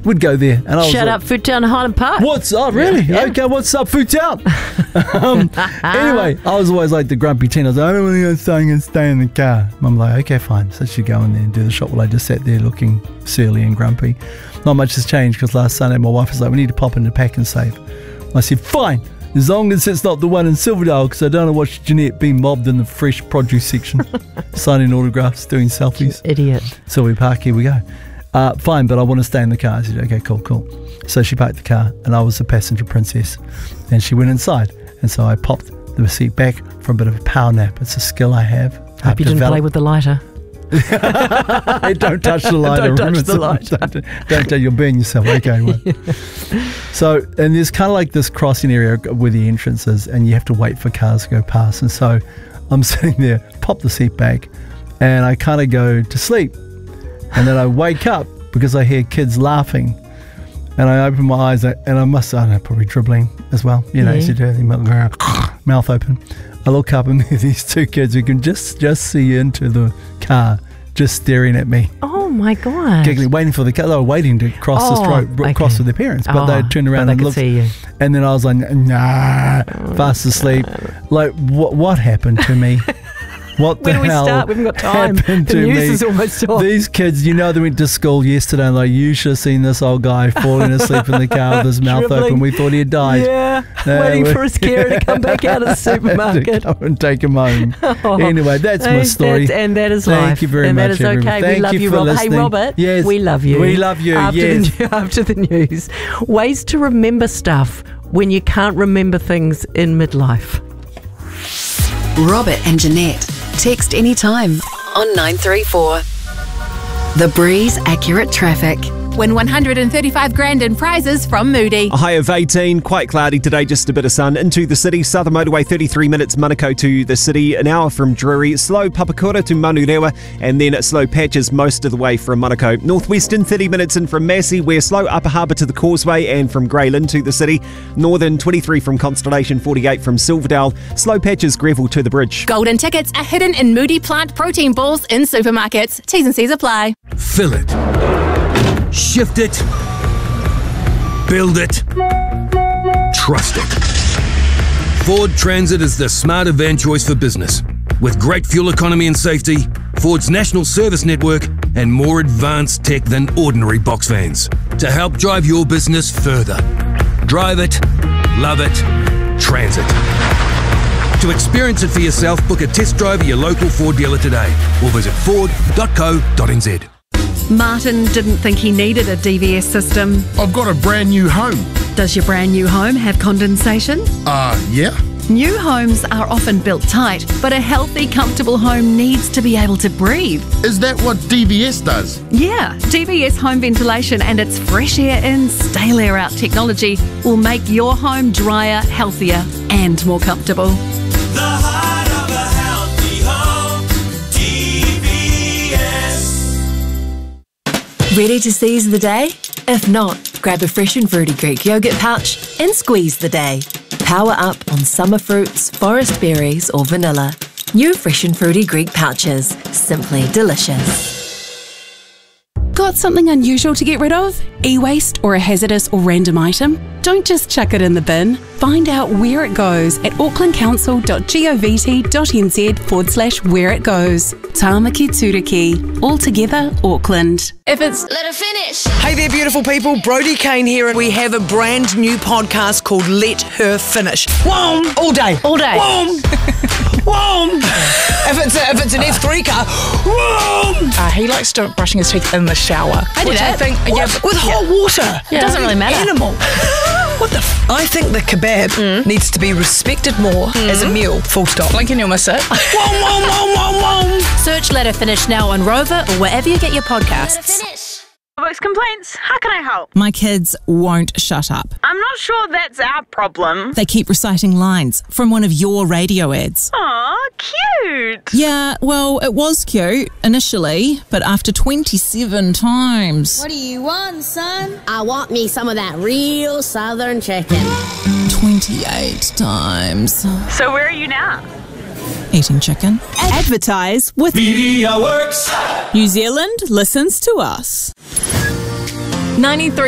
we'd go there. And I was Shut up, Food Town Highland Park. What's up, really? Yeah. Okay, what's up, Food Town? Anyway, I was always like the grumpy teen. I was like, I don't want to go inside and stay in the car. Mum like, okay, fine. So she'd go in there and do the shop while I just sat there looking surly and grumpy. Not much has changed because last Sunday my wife was like, we need to pop into Pack and Save. I said, fine, as long as it's not the one in Silverdale, because I don't want to watch Jeanette being mobbed in the fresh produce section, signing autographs, doing selfies. Idiot. So we park, here we go. Fine, but I want to stay in the car. I said, okay, cool. So she parked the car, and I was the passenger princess. And she went inside, and so I popped the seat back for a bit of a power nap. It's a skill I have. Hope you didn't play with the lighter. Hey, don't touch the lighter. Don't touch the lighter. Don't you'll burn yourself. Okay. Well. So, and there's kind of like this crossing area where the entrance is, and you have to wait for cars to go past. And so I'm sitting there, pop the seat back, and I kind of go to sleep. And then I wake up because I hear kids laughing. And I open my eyes, and I don't know, probably dribbling as well. You know, as you do, mouth open. I look up, and there's these two kids who can just see into the car, just staring at me. Oh my God. Giggling, waiting for the car. They were waiting to cross the road, cross with their parents. But they turned around and looked. See you. And then I was like, nah, fast asleep. Like, what happened to me? What the hell? Where do we start? We haven't got time. The news is almost on. These kids, they went to school yesterday and like, you should have seen this old guy falling asleep in the car with his mouth open. We thought he had died. Yeah, waiting for his carer to come back out of the supermarket. To come and take him home. Anyway, that's my story. And that is life. Thank you very much, that is everyone. okay. Thank we love you, Rob. listening. Hey, Robert. Yes. We love you. We love you, After the news. Ways to remember stuff when you can't remember things in midlife. Robert and Jeanette. Text anytime on 934. The Breeze Accurate Traffic. Win 135 grand in prizes from Moody. A high of 18, quite cloudy today, just a bit of sun. Into the city, Southern Motorway 33 minutes, Manukau to the city, an hour from Drury, slow Papakura to Manurewa, and then slow patches most of the way from Manukau. Northwestern 30 minutes in from Massey, we're slow Upper Harbour to the Causeway and from Greyland to the city. Northern 23 from Constellation, 48 from Silverdale, slow patches Greville to the bridge. Golden tickets are hidden in Moody plant protein balls in supermarkets. T's and C's apply. Fill it. Shift it. Build it. Trust it. Ford Transit is the smarter van choice for business. With great fuel economy and safety, Ford's national service network, and more advanced tech than ordinary box vans to help drive your business further. Drive it, love it, Transit. To experience it for yourself, book a test drive at your local Ford dealer today or visit ford.co.nz. Martin didn't think he needed a DVS system. I've got a brand new home. Does your brand new home have condensation? Yeah. New homes are often built tight, but a healthy, comfortable home needs to be able to breathe. Is that what DVS does? Yeah, DVS home ventilation and its fresh air in, stale air out technology will make your home drier, healthier and more comfortable. The heart of a healthy home, DVS. Ready to seize the day? If not, grab a Fresh and Fruity Greek yogurt pouch and squeeze the day. Power up on summer fruits, forest berries or vanilla. New Fresh and Fruity Greek pouches. Simply delicious. Got something unusual to get rid of? E-waste or a hazardous or random item? Don't just chuck it in the bin. Find out where it goes at aucklandcouncil.govt.nz/where it goes. Tāmaki Turiki. All together, Auckland. If it's let her finish. Hey there, beautiful people. Brody Kane here, and we have a brand new podcast called Let Her Finish. Whoom! All day. All day. Whoom! Whoom! If it's an F3 car, whoom! He likes to brushing his teeth in the shower. I do that. I think, with hot water. It doesn't really matter. Animal. What the I think the kebab needs to be respected more as a meal. Full stop. Blink and you'll miss it. Whoom, whoom, whoom, whoom, whoom. Search Let Her Finish now on Rover or wherever you get your podcasts. Voice complaints, how can I help? My kids won't shut up. I'm not sure that's our problem. They keep reciting lines from one of your radio ads. Aw, cute. Yeah, well, it was cute initially, but after 27 times. What do you want, son? I want me some of that real southern chicken. 28 times. So where are you now? Eating chicken. Advertise with Media Works. New Zealand listens to us. 93